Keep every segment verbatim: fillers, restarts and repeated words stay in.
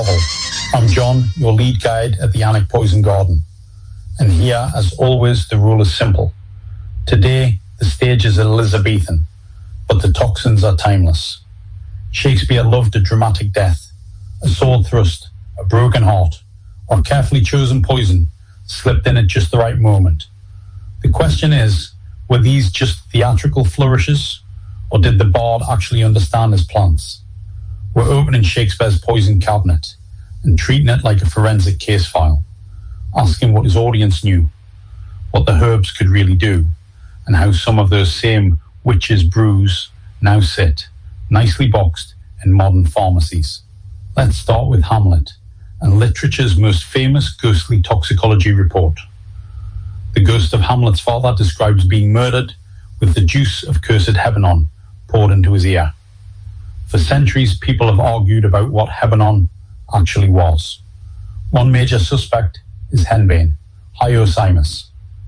I'm John, your lead guide at the Alnwick Poison Garden. And here, as always, the rule is simple. Today, the stage is Elizabethan, but the toxins are timeless. Shakespeare loved a dramatic death, a sword thrust, a broken heart, or carefully chosen poison slipped in at just the right moment. The question is, were these just theatrical flourishes, or did the bard actually understand his plants? We're opening Shakespeare's poison cabinet and treating it like a forensic case file, asking what his audience knew, what the herbs could really do, and how some of those same witches' brews now sit, nicely boxed, in modern pharmacies. Let's start with Hamlet, and literature's most famous ghostly toxicology report. The ghost of Hamlet's father describes being murdered with the juice of cursed Hebanon poured into his ear. For centuries, people have argued about what Hebanon actually was. One major suspect is henbane, Hyoscyamus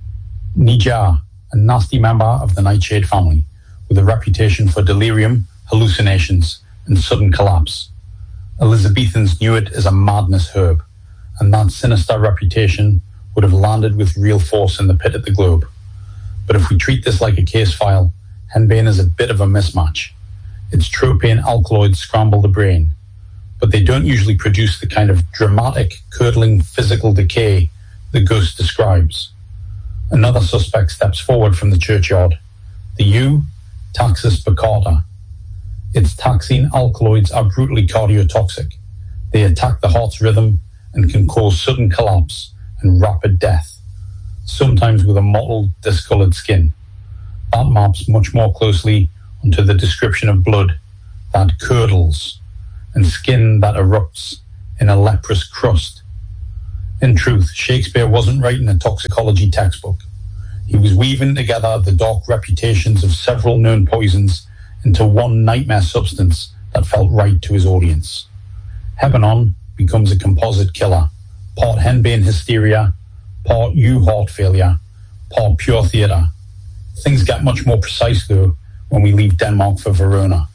niger, a nasty member of the nightshade family, with a reputation for delirium, hallucinations, and sudden collapse. Elizabethans knew it as a madness herb, and that sinister reputation would have landed with real force in the pit at the Globe. But if we treat this like a case file, henbane is a bit of a mismatch. Its tropane alkaloids scramble the brain, but they don't usually produce the kind of dramatic, curdling physical decay the ghost describes. Another suspect steps forward from the churchyard. The yew, Taxus baccata. Its taxine alkaloids are brutally cardiotoxic. They attack the heart's rhythm and can cause sudden collapse and rapid death, sometimes with a mottled, discolored skin. That maps much more closely onto the description of blood that curdles and skin that erupts in a leprous crust. In truth, Shakespeare wasn't writing a toxicology textbook. He was weaving together the dark reputations of several known poisons into one nightmare substance that felt right to his audience. Hebanon becomes a composite killer, part henbane hysteria, part yew heart failure, part pure theatre. Things get much more precise, though, when we leave Denmark for Verona.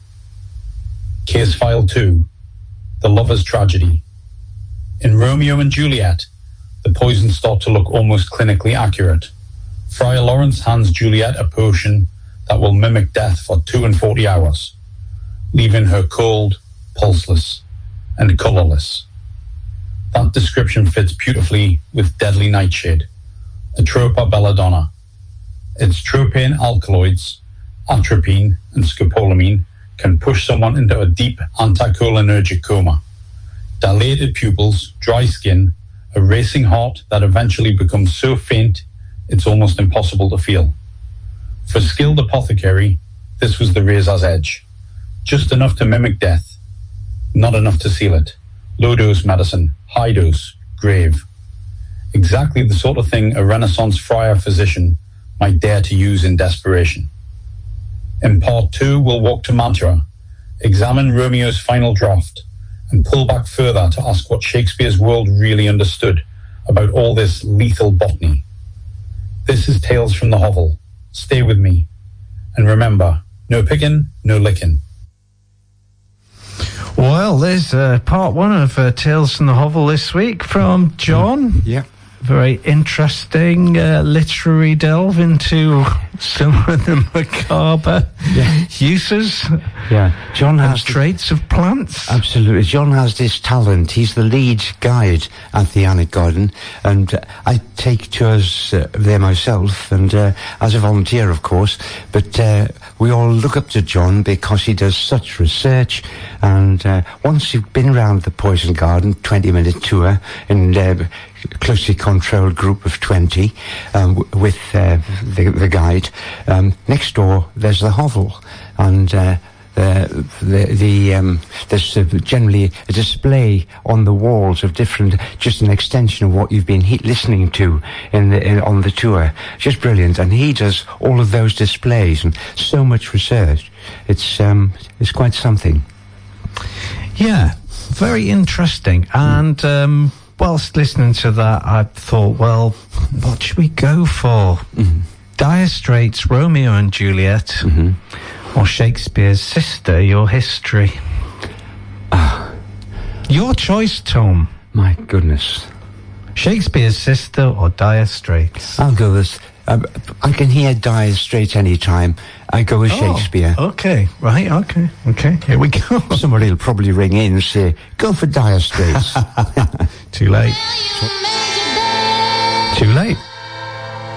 Case File two, The Lover's Tragedy. In Romeo and Juliet, the poisons start to look almost clinically accurate. Friar Lawrence hands Juliet a potion that will mimic death for two and forty hours, leaving her cold, pulseless, and colourless. That description fits beautifully with deadly nightshade, Atropa belladonna. Its tropane alkaloids, atropine and scopolamine, can push someone into a deep anticholinergic coma. Dilated pupils, dry skin, a racing heart that eventually becomes so faint it's almost impossible to feel. For skilled apothecary, this was the razor's edge. Just enough to mimic death, not enough to seal it. Low-dose medicine, high-dose, grave. Exactly the sort of thing a Renaissance friar physician might dare to use in desperation. In part two, we'll walk to Mantua, examine Romeo's final draft, and pull back further to ask what Shakespeare's world really understood about all this lethal botany. This is Tales from the Hovel. Stay with me. And remember, no picking, no licking. Well, there's uh, part one of uh, Tales from the Hovel this week from John. Yeah. Very interesting uh, literary delve into some of the macabre yeah. uses yeah. John has and traits of plants. Absolutely. John has this talent. He's the lead guide at the Alnwick Garden, and uh, I take tours uh, there myself, and uh, as a volunteer, of course, but uh, we all look up to John because he does such research, and uh, once you've been around the Poison Garden, twenty-minute tour, and uh, closely controlled group of twenty um, w- with uh, the, the guide. Um, next door, there's the hovel, and uh, the the, the um, there's uh, generally a display on the walls of different, just an extension of what you've been he- listening to in the in, on the tour. Just brilliant, and he does all of those displays and so much research. It's um, it's quite something. Yeah, very interesting, and. Um, Whilst listening to that, I thought, well, what should we go for? Mm-hmm. Dire Straits, Romeo and Juliet, mm-hmm. or Shakespeare's Sister, Your History? Ah, Your choice, Tom. My goodness. Shakespeare's Sister or Dire Straits? I'll go with... Uh, I can hear Dire Straits any time. I go with Oh, Shakespeare. Okay, right, okay, okay. Here we go. Somebody will probably ring in and say, go for Dire Straits. Too late. Too late.